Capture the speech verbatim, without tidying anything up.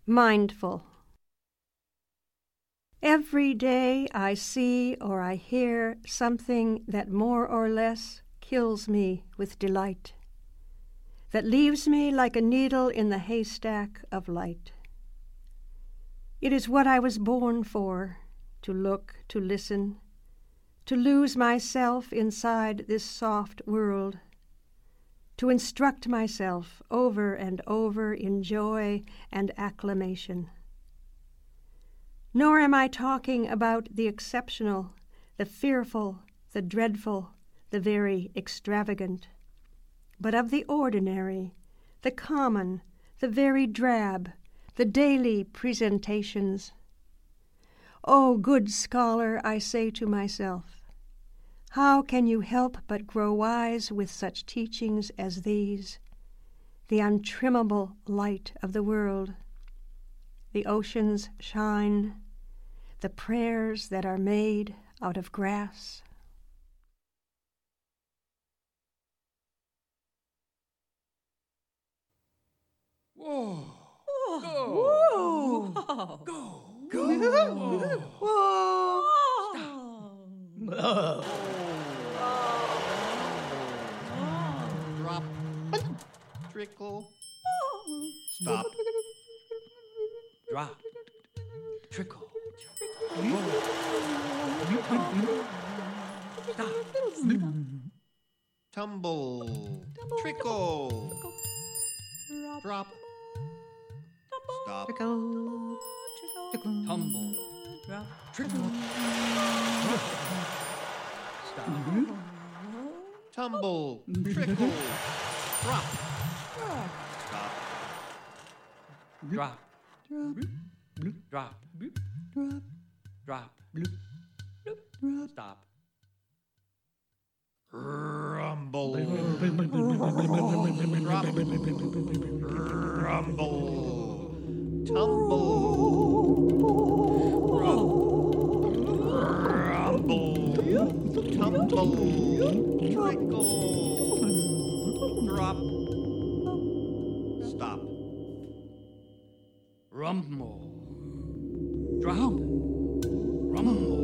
Mindful. Every day I see or I hear something that more or less kills me with delight, that leaves me like a needle in the haystack of light. It is what I was born for, to look, to listen, to lose myself inside this soft world, to instruct myself over and over in joy and acclamation. Nor am I talking about the exceptional, the fearful, the dreadful, the very extravagant, but of the ordinary, the common, the very drab, the daily presentations. O good scholar, I say to myself, how can you help but grow wise with such teachings as these, the untrimmable light of the world, the ocean's shine, the prayers that are made out of grass? Whoa! Whoa! Go! Whoa! Go! Go! Whoa! Whoa! Drop. Trickle. Stop. Drop. Trickle. Stop. Tumble. Trickle. Drop. Stop. Trickle. Trickle. Tumble. Drop. Trickle. Stop. Tumble. Trickle. Drop. Stop. Drop. Drop. Drop. Stop. Rumble. Drop. Rumble. Tumble. Rumble. Tumble. Trickle. Drop. Stop. Rumble. Drop. Rumble.